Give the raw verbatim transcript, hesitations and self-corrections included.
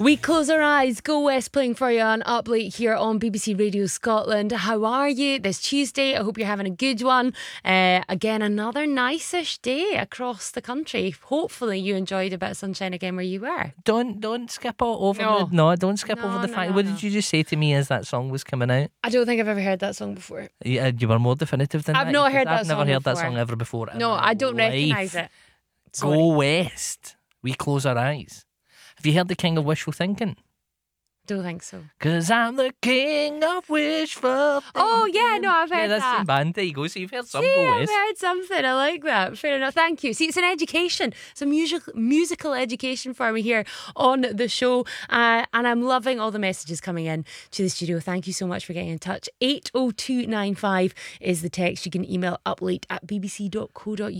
We close our eyes. Go West playing for you on Up Late here on B B C Radio Scotland. How are you this Tuesday? I hope you're having a good one. Uh, again, another nice-ish day across the country. Hopefully you enjoyed a bit of sunshine again where you were. Don't don't skip all over No. the no. Don't skip No, over the no, fact. no, what no. did you just say to me as that song was coming out? I don't think I've ever heard that song before. You, you were more definitive than I've that. not because heard that I've never song heard that before. song ever before. in No, my I don't life. recognise it. Sorry. Go West. We close our eyes. Have you heard the King of Wishful Thinking? Don't think so. Cause I'm the king of wishful thinking. Oh, yeah, no, I've heard yeah, that's that. the same band. There you go. So you've heard some See, Go I've West. heard something. I like that. Fair enough. Thank you. See, it's an education. It's a music, musical education for me here on the show. Uh, and I'm loving all the messages coming in to the studio. Thank you so much for getting in touch. eight oh two nine five is the text. You can email uplate at bbc dot co dot uk.